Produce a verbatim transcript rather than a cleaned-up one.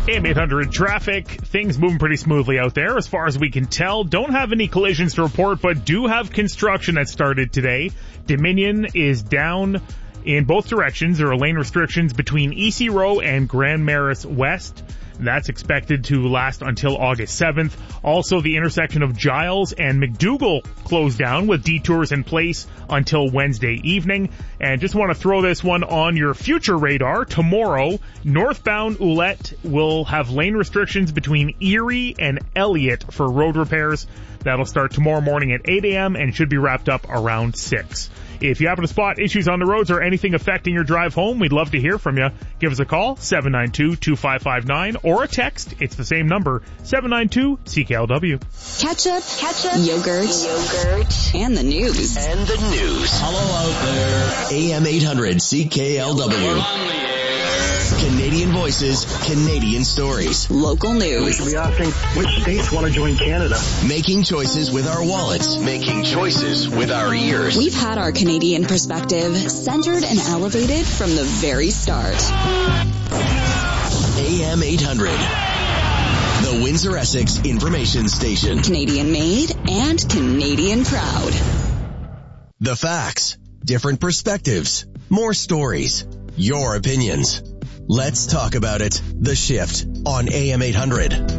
A M eight hundred traffic. Things moving pretty smoothly out there as far as we can tell. Don't have any collisions to report, but do have construction that started today. Dominion is down in both directions. There are lane restrictions between E C Row and Grand Maris West. That's expected to last until August seventh. Also, the intersection of Giles and McDougall closed down with detours in place until Wednesday evening. And just want to throw this one on your future radar. Tomorrow, northbound Ouellette will have lane restrictions between Erie and Elliott for road repairs. That'll start tomorrow morning at eight a.m. and should be wrapped up around six. If you happen to spot issues on the roads or anything affecting your drive home, we'd love to hear from you. Give us a call, seven nine two, two five five nine, or a text. It's the same number, seven nine two C K L W. Ketchup, ketchup, yogurt, yogurt, and the news. And the news. Hello out there. A M eight hundred C K L W. Canadian voices, Canadian stories. Local We news. should be asking which states want to join Canada. Making choices with our wallets. Making choices with our ears. We've had our Canadian perspective centered and elevated from the very start. A M eight hundred. The Windsor Essex Information Station. Canadian made and Canadian proud. The facts. Different perspectives. More stories. Your opinions. Let's talk about it. The Shift on A M eight hundred.